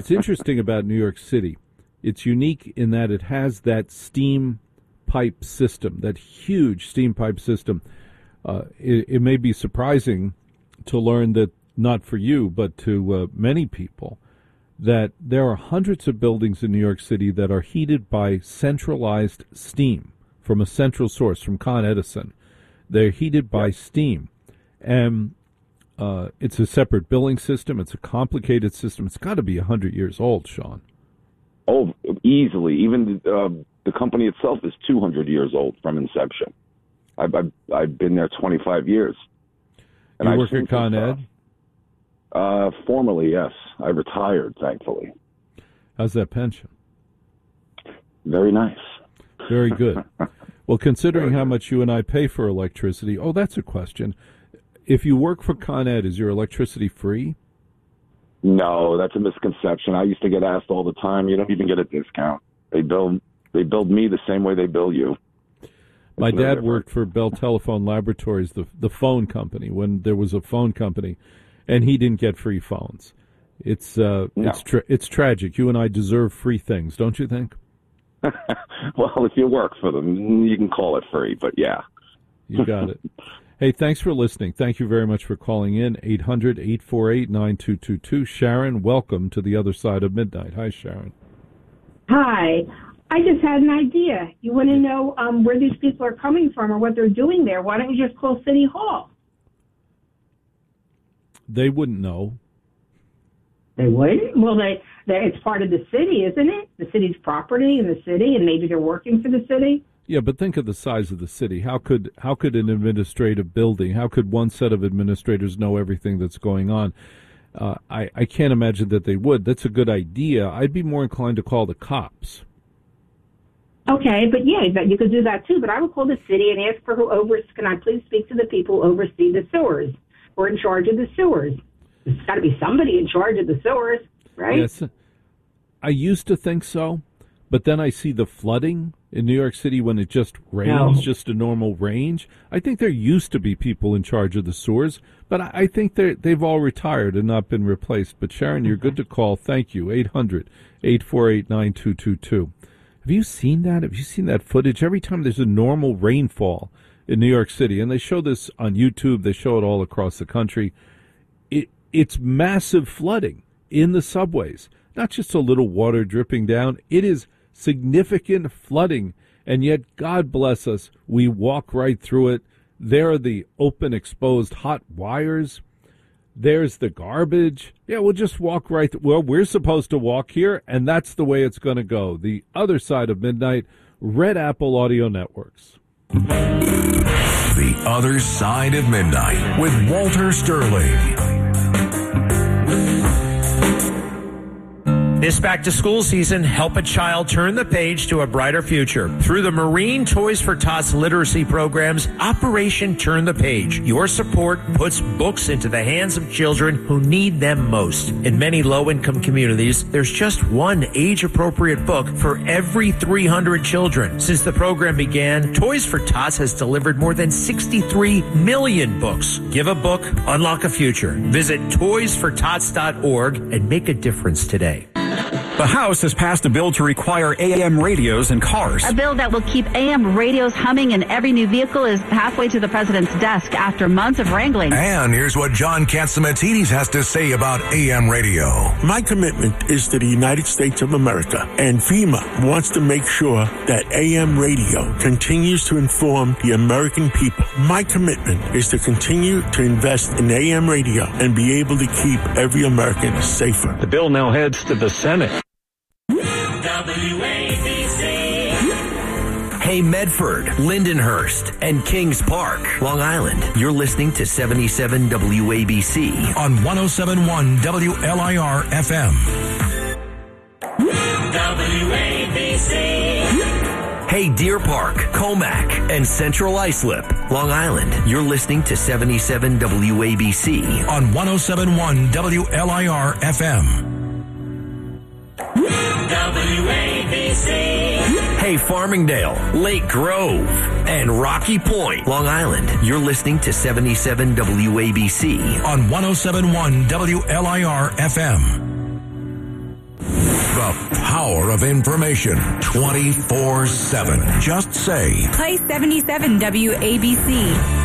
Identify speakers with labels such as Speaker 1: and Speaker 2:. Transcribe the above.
Speaker 1: What's interesting about New York City, it's unique in that it has that steam pipe system, that huge steam pipe system. It may be surprising to learn that, not for you, but to many people, that there are hundreds of buildings in New York City that are heated by centralized steam from a central source, from Con Edison. They're heated by steam. And it's a separate billing system. It's a complicated system. It's got to be 100 years old, Sean.
Speaker 2: Oh, easily. Even the company itself is 200 years old from inception. I've been there 25 years. And
Speaker 1: you work at Con Ed?
Speaker 2: Formerly, yes. I retired, thankfully.
Speaker 1: How's that pension?
Speaker 2: Very nice.
Speaker 1: Very good. Well, considering how much you and I pay for electricity, that's a question. If you work for Con Ed, is your electricity free?
Speaker 2: No, that's a misconception. I used to get asked all the time, you don't even get a discount. They bill me the same way they bill you.
Speaker 1: My dad worked for Bell Telephone Laboratories, the phone company, when there was a phone company, and he didn't get free phones. It's tragic. You and I deserve free things, don't you think?
Speaker 2: Well, if you work for them, you can call it free, but yeah.
Speaker 1: You got it. Hey, thanks for listening. Thank you very much for calling in. 800-848-9222. Sharon, welcome to the other side of midnight. Hi, Sharon.
Speaker 3: Hi. I just had an idea. You want to know where these people are coming from or what they're doing there. Why don't you just call City Hall?
Speaker 1: They wouldn't know.
Speaker 3: They wouldn't? Well, it's part of the city, isn't it? The city's property in the city, and maybe they're working for the city.
Speaker 1: Yeah, but think of the size of the city. How could an administrative building, how could one set of administrators know everything that's going on? I can't imagine that they would. That's a good idea. I'd be more inclined to call the cops.
Speaker 3: Okay, but yeah, you could do that too. But I would call the city and ask for can I please speak to the people who oversee the sewers or in charge of the sewers? There's got to be somebody in charge of the sewers, right?
Speaker 1: Yes, I used to think so, but then I see the flooding in New York City when it just rains, just a normal range. I think there used to be people in charge of the sewers, but I think they've all retired and not been replaced. But Sharon, you're good to call. Thank you. 800-848-9222. Have you seen that? Have you seen that footage? Every time there's a normal rainfall in New York City, and they show this on YouTube, they show it all across the country, it's massive flooding in the subways. Not just a little water dripping down. It is significant flooding, and yet, God bless us, we walk right through it. There are the open, exposed hot wires. There's the garbage. Yeah, we'll just walk right well, we're supposed to walk here, and that's the way it's going to go. The other side of midnight, Red Apple Audio Networks.
Speaker 4: The Other Side of Midnight with Walter Sterling.
Speaker 5: This back-to-school season, help a child turn the page to a brighter future. Through the Marine Toys for Tots literacy programs, Operation Turn the Page. Your support puts books into the hands of children who need them most. In many low-income communities, there's just one age-appropriate book for every 300 children. Since the program began, Toys for Tots has delivered more than 63 million books. Give a book, unlock a future. Visit toysfortots.org and make a difference today.
Speaker 6: The House has passed a bill to require AM radios in cars.
Speaker 7: A bill that will keep AM radios humming in every new vehicle is halfway to the president's desk after months of wrangling.
Speaker 4: And here's what John Catsimatidis has to say about AM radio.
Speaker 8: My commitment is to the United States of America, and FEMA wants to make sure that AM radio continues to inform the American people. My commitment is to continue to invest in AM radio and be able to keep every American safer.
Speaker 6: The bill now heads to the Senate.
Speaker 4: WABC. Hey, Medford, Lindenhurst, and Kings Park, Long Island. You're listening to 77 WABC on 107.1 WLIR FM. WABC. Hey, Deer Park, Comac, and Central Islip, Long Island. You're listening to 77 WABC on 107.1 WLIR FM. WABC. Hey, Farmingdale, Lake Grove, and Rocky Point, Long Island. You're listening to 77 WABC on 107.1 WLIR FM. The power of information 24/7. Just say
Speaker 9: Play 77 WABC.